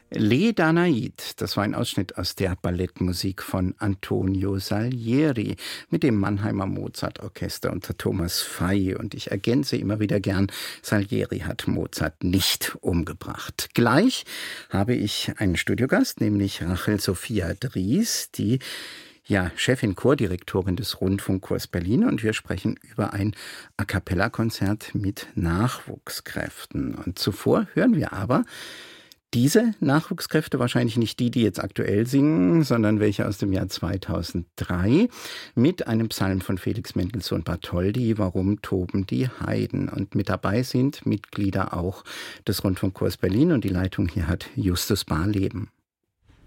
Le Danaid, das war ein Ausschnitt aus der Ballettmusik von Antonio Salieri mit dem Mannheimer Mozartorchester unter Thomas Fey. Und ich ergänze immer wieder gern, Salieri hat Mozart nicht umgebracht. Gleich habe ich einen Studiogast, nämlich Rachel Sophia Dries, die Chefin, Chordirektorin des Rundfunkchors Berlin, und wir sprechen über ein A-cappella-Konzert mit Nachwuchskräften. Und zuvor hören wir aber diese Nachwuchskräfte, wahrscheinlich nicht die jetzt aktuell singen, sondern welche aus dem Jahr 2003, mit einem Psalm von Felix Mendelssohn Bartholdy, Warum toben die Heiden? Und mit dabei sind Mitglieder auch des Rundfunkchors Berlin, und die Leitung hier hat Justus Barleben.